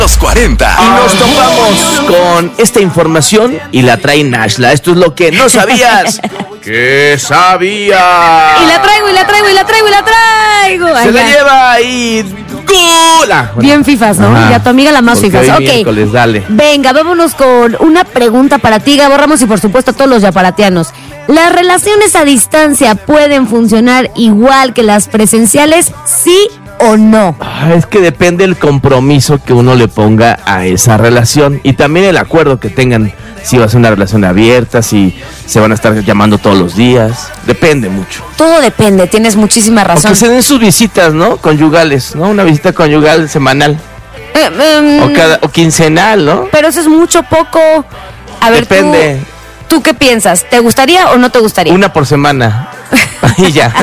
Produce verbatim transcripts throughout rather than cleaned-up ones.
Los cuarenta. Y nos topamos con esta información y la trae Nashla. Esto es lo que no sabías. ¿Qué sabía? Y la traigo, y la traigo, y la traigo, y la traigo. Se Ay, la ya. lleva y... ¡Gula! Bueno. Bien fifas, ¿no? Ajá. Y a tu amiga la más Porque fifas. hoy Ok. miércoles, dale. Venga, vámonos con una pregunta para ti, Gabo Ramos, y por supuesto a todos los yaparatianos. ¿Las relaciones a distancia pueden funcionar igual que las presenciales? ¿Sí o no? Ah, es que depende el compromiso que uno le ponga a esa relación y también el acuerdo que tengan, si va a ser una relación abierta, si se van a estar llamando todos los días, depende mucho. Todo depende, tienes muchísima razón. O que se den sus visitas, ¿no? Conyugales, ¿no? Una visita conyugal semanal Eh, em, o cada o quincenal, ¿no? Pero eso es mucho poco. A ver, Depende. ¿tú, ¿tú qué piensas? ¿Te gustaría o no te gustaría? Una por semana. Y ya.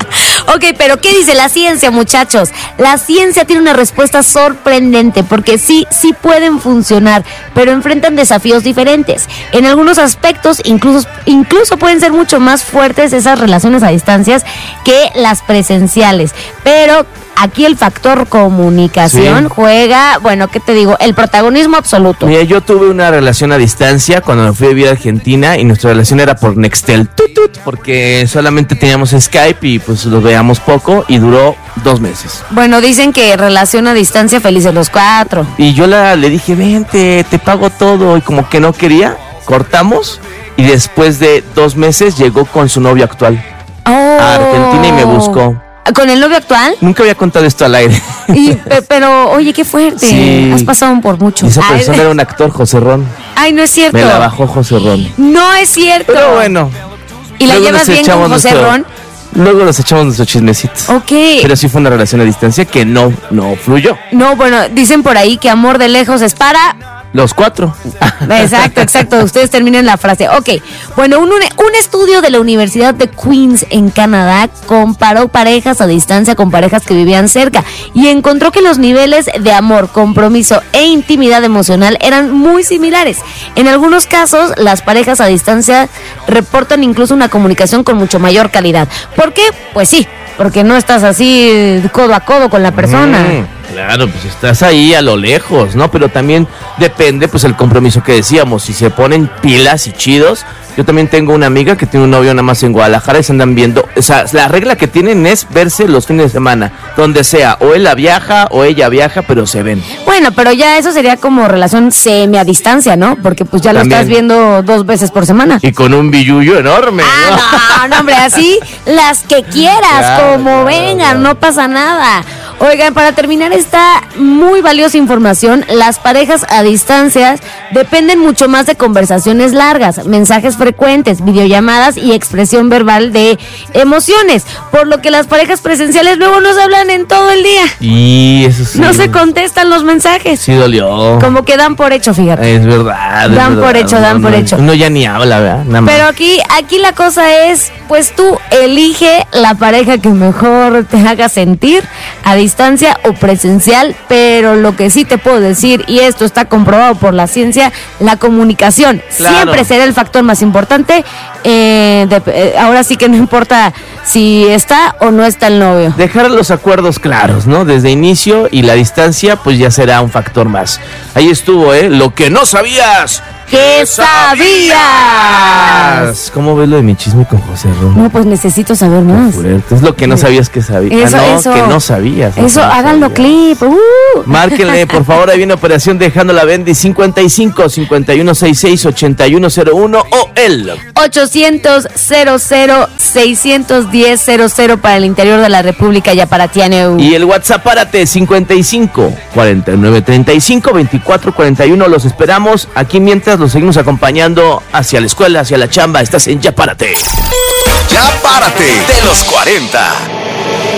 Ok, pero ¿qué dice la ciencia, muchachos? La ciencia tiene una respuesta sorprendente, porque sí, sí pueden funcionar, pero enfrentan desafíos diferentes. En algunos aspectos, incluso, incluso pueden ser mucho más fuertes esas relaciones a distancias que las presenciales. Pero aquí el factor comunicación Sí. juega, bueno, ¿qué te digo? El protagonismo absoluto. Mira, yo tuve una relación a distancia cuando me fui a vivir a Argentina y nuestra relación era por Nextel, tut, tut, porque solamente teníamos Skype y pues lo veíamos poco y duró dos meses. Bueno, dicen que relación a distancia, felices los cuatro. Y yo la, le dije, vente, te pago todo, y como que no quería, cortamos y después de dos meses llegó con su novio actual Oh. a Argentina y me buscó. ¿Con el novio actual? Nunca había contado esto al aire. Y, pe- pero, oye, qué fuerte. Sí. Has pasado por mucho. Y esa Ay, persona era un actor, José Ron. ay, no es cierto. Me la bajó José Ron. No es cierto. Pero bueno. ¿Y la luego llevas nos bien con echamos José nuestro- Ron? Luego nos echamos nuestros chismecitos. Ok. Pero sí fue una relación a distancia que no, no fluyó. No, bueno, dicen por ahí que amor de lejos es para... Los cuatro. Exacto, exacto. Ustedes terminen la frase. Ok. Bueno, un, un estudio de la Universidad de Queens en Canadá comparó parejas a distancia con parejas que vivían cerca y encontró que los niveles de amor, compromiso e intimidad emocional eran muy similares. En algunos casos, las parejas a distancia reportan incluso una comunicación con mucho mayor calidad. ¿Por qué? Pues sí, porque no estás así codo a codo con la persona. Mm, claro, pues estás ahí a lo lejos, ¿no? Pero también depende, pues, el compromiso que decíamos. Si se ponen pilas y chidos. Yo también tengo una amiga que tiene un novio nada más en Guadalajara y se andan viendo. O sea, la regla que tienen es verse los fines de semana, donde sea. O él la viaja o ella viaja, pero se ven. Bueno, pero ya eso sería como relación semi a distancia, ¿no? Porque pues ya lo También. estás viendo dos veces por semana. Y con un billullo enorme. ¿no? Ah, no, no, hombre, así las que quieras, Claro, como claro, vengan, claro. no pasa nada. Oigan, para terminar esta muy valiosa información, las parejas a distancias dependen mucho más de conversaciones largas, mensajes frecuentes, videollamadas y expresión verbal de emociones, por lo que las parejas presenciales luego no se hablan en todo el día. Y eso sí. No se contestan los mensajes. Sí dolió. Como que dan por hecho, fíjate. Es verdad. es Dan por verdad. hecho, dan No, por no, hecho. Uno ya ni habla, ¿verdad? Nada más. Pero aquí, aquí la cosa es, pues tú elige la pareja que mejor te haga sentir a distancia o presencial, pero lo que sí te puedo decir, y esto está comprobado por la ciencia, la comunicación Claro. siempre será el factor más importante. Eh, de- eh, ahora sí que no importa si está o no está el novio. Dejar los acuerdos claros, ¿no? Desde inicio, y la distancia, pues ya será un factor más. Ahí estuvo, ¿eh? Lo que no sabías. ¿Qué sabías? ¿Cómo ves lo de mi chisme con José Ron? No, pues necesito saber más. Fuerte. Es lo que no sabías que sabías. Eso, ah, no, eso. que no sabías. no Eso, que no háganlo sabías. clip. Uh. Márquenle, por favor, ahí viene Operación Dejando la Bendy cincuenta y cinco, cincuenta y uno sesenta y seis, ochenta y uno cero uno o el ochocientos cero cero seiscientos diez cero cero para el interior de la República Yaparatiano. Y el WhatsApp, párate, cincuenta y cinco, cuarenta y nueve, treinta y cinco, veinticuatro, cuarenta y uno. Los esperamos aquí mientras los seguimos acompañando hacia la escuela, hacia la chamba. Estás en Ya Párate. Ya párate de los cuarenta.